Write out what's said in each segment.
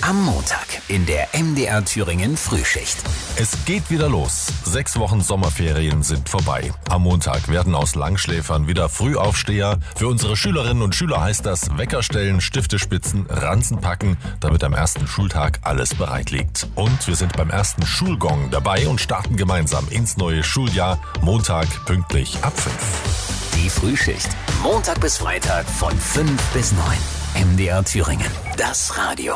Am Montag in der MDR Thüringen Frühschicht. Es geht wieder los. 6 Wochen Sommerferien sind vorbei. Am Montag werden aus Langschläfern wieder Frühaufsteher. Für unsere Schülerinnen und Schüler heißt das Wecker stellen, Stifte spitzen, Ranzen packen, damit am ersten Schultag alles bereit liegt. Und wir sind beim ersten Schulgong dabei und starten gemeinsam ins neue Schuljahr. Montag pünktlich ab 5. Die Frühschicht. Montag bis Freitag von 5 bis 9. MDR Thüringen. Das Radio.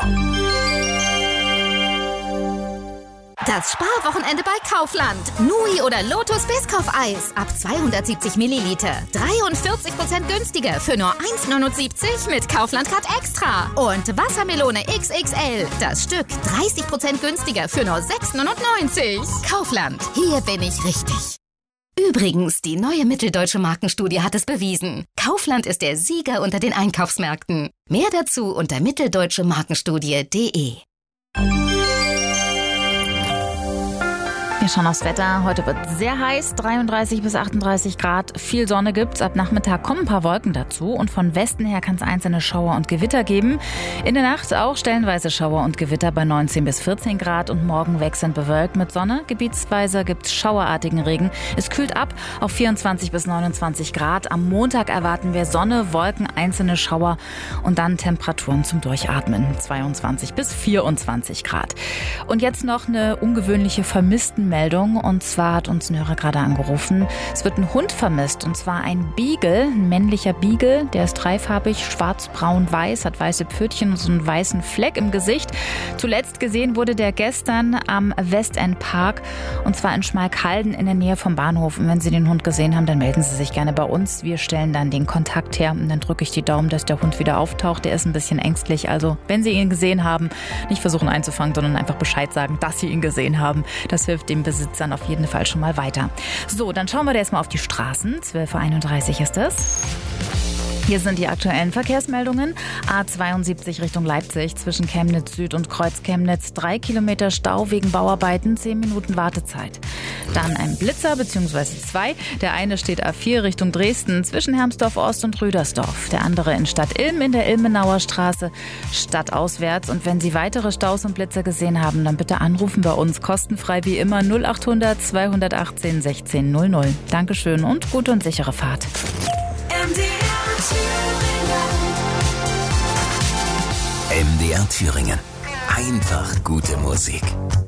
Das Sparwochenende bei Kaufland. Nui oder Lotus Biscoff-Eis ab 270 Milliliter. 43% günstiger für nur 1,79 mit Kaufland Card Extra. Und Wassermelone XXL. Das Stück 30% günstiger für nur 6,99. Kaufland. Hier bin ich richtig. Übrigens, die neue Mitteldeutsche Markenstudie hat es bewiesen. Kaufland ist der Sieger unter den Einkaufsmärkten. Mehr dazu unter mitteldeutschemarkenstudie.de. Wir schauen aufs Wetter. Heute wird sehr heiß, 33 bis 38 Grad. Viel Sonne gibt's. Ab Nachmittag kommen ein paar Wolken dazu. Und von Westen her kann es einzelne Schauer und Gewitter geben. In der Nacht auch stellenweise Schauer und Gewitter bei 19 bis 14 Grad. Und morgen wechselnd bewölkt mit Sonne. Gebietsweise gibt's schauerartigen Regen. Es kühlt ab auf 24 bis 29 Grad. Am Montag erwarten wir Sonne, Wolken, einzelne Schauer und dann Temperaturen zum Durchatmen. 22 bis 24 Grad. Und jetzt noch eine ungewöhnliche Vermisstenmeldung. Und zwar hat uns ein Hörer gerade angerufen. Es wird ein Hund vermisst, und zwar ein Beagle, ein männlicher Beagle. Der ist dreifarbig, schwarz, braun, weiß, hat weiße Pfötchen und so einen weißen Fleck im Gesicht. Zuletzt gesehen wurde der gestern am Westend Park, und zwar in Schmalkalden in der Nähe vom Bahnhof. Und wenn Sie den Hund gesehen haben, dann melden Sie sich gerne bei uns. Wir stellen dann den Kontakt her und dann drücke ich die Daumen, dass der Hund wieder auftaucht. Der ist ein bisschen ängstlich, also wenn Sie ihn gesehen haben, nicht versuchen einzufangen, sondern einfach Bescheid sagen, dass Sie ihn gesehen haben. Das hilft dem Besitzern auf jeden Fall schon mal weiter. So, dann schauen wir jetzt mal auf die Straßen. 12:31 Uhr ist es. Hier sind die aktuellen Verkehrsmeldungen. A72 Richtung Leipzig zwischen Chemnitz Süd und Kreuz Chemnitz. 3 Kilometer Stau wegen Bauarbeiten, 10 Minuten Wartezeit. Dann ein Blitzer bzw. 2. Der eine steht A4 Richtung Dresden zwischen Hermsdorf Ost und Rüdersdorf. Der andere in Stadt Ilm in der Ilmenauer Straße stadtauswärts. Und wenn Sie weitere Staus und Blitzer gesehen haben, dann bitte anrufen bei uns. Kostenfrei wie immer 0800 218 1600. Dankeschön und gute und sichere Fahrt. MDR Thüringen. Einfach gute Musik.